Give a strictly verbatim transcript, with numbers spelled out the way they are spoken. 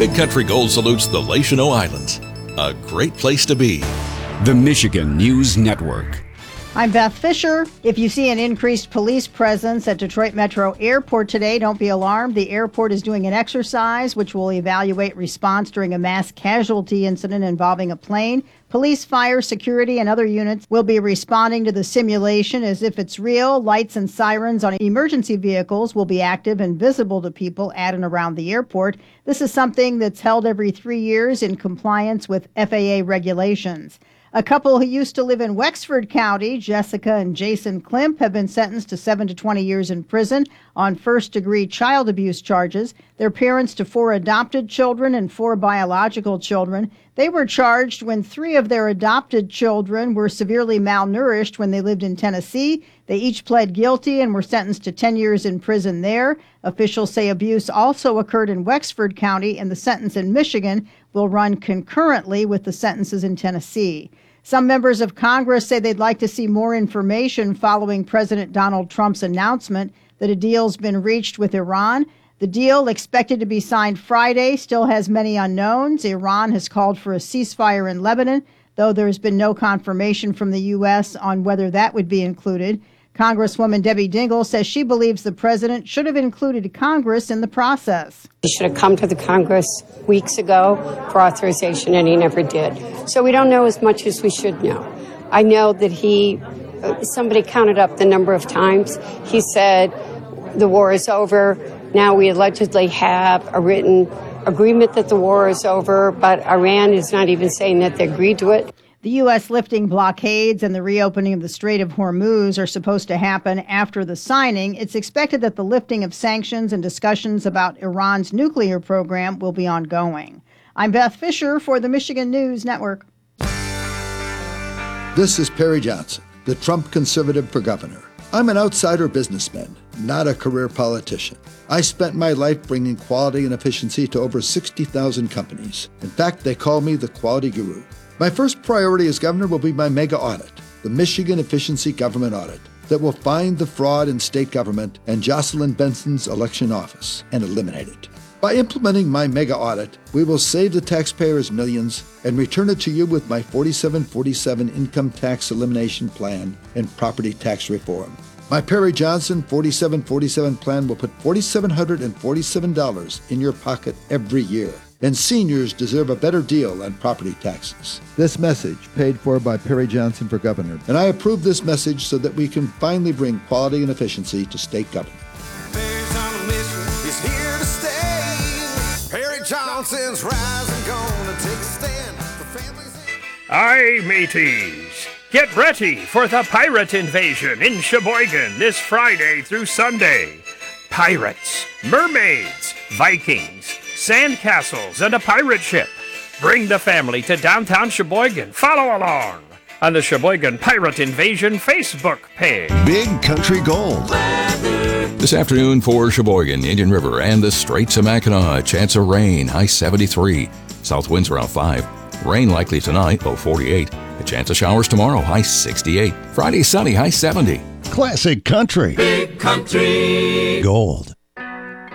Big Country Gold salutes the Lachino Islands. A great place to be. The Michigan News Network. I'm Beth Fisher. If you see an increased police presence at Detroit Metro Airport today, don't be alarmed. The airport is doing an exercise which will evaluate response during a mass casualty incident involving a plane. Police, fire, security, and other units will be responding to the simulation as if it's real. Lights and sirens on emergency vehicles will be active and visible to people at and around the airport. This is something that's held every three years in compliance with F A A regulations. A couple who used to live in Wexford County, Jessica and Jason Klimp, have been sentenced to seven to twenty years in prison on first-degree child abuse charges. They're parents to four adopted children and four biological children. They were charged when three of their adopted children were severely malnourished when they lived in Tennessee. They each pled guilty and were sentenced to ten years in prison there. Officials say abuse also occurred in Wexford County, and the sentence in Michigan will run concurrently with the sentences in Tennessee. Some members of Congress say they'd like to see more information following President Donald Trump's announcement that a deal's been reached with Iran. The deal, expected to be signed Friday, still has many unknowns. Iran has called for a ceasefire in Lebanon, though there's been no confirmation from the U S on whether that would be included. Congresswoman Debbie Dingell says she believes the president should have included Congress in the process. He should have come to the Congress weeks ago for authorization, and he never did. So we don't know as much as we should know. I know that he, somebody counted up the number of times he said the war is over. Now we allegedly have a written agreement that the war is over, but Iran is not even saying that they agreed to it. The U S lifting blockades and the reopening of the Strait of Hormuz are supposed to happen after the signing. It's expected that the lifting of sanctions and discussions about Iran's nuclear program will be ongoing. I'm Beth Fisher for the Michigan News Network. This is Perry Johnson, the Trump conservative for governor. I'm an outsider businessman, not a career politician. I spent my life bringing quality and efficiency to over sixty thousand companies. In fact, they call me the quality guru. My first priority as governor will be my mega audit, the Michigan Efficiency Government Audit, that will find the fraud in state government and Jocelyn Benson's election office and eliminate it. By implementing my mega audit, we will save the taxpayers millions and return it to you with my forty-seven forty-seven income tax elimination plan and property tax reform. My Perry Johnson forty-seven forty-seven plan will put four thousand seven hundred forty-seven dollars in your pocket every year. And seniors deserve a better deal on property taxes. This message paid for by Perry Johnson for governor. And I approve this message so that we can finally bring quality and efficiency to state government. Perry's on a mission, he's here to stay. Perry Johnson's rising, gonna take a stand for families. Aye, mateys. Get ready for the pirate invasion in Sheboygan this Friday through Sunday. Pirates, mermaids, Vikings, sandcastles, and a pirate ship. Bring the family to downtown Sheboygan. Follow along on the Sheboygan Pirate Invasion Facebook page. Big Country Gold. This afternoon for Sheboygan, Indian River, and the Straits of Mackinac, a chance of rain, high seventy-three. South winds around five. Rain likely tonight, low forty-eight. A chance of showers tomorrow, high sixty-eight. Friday sunny, high seventy. Classic Country. Big Country Gold.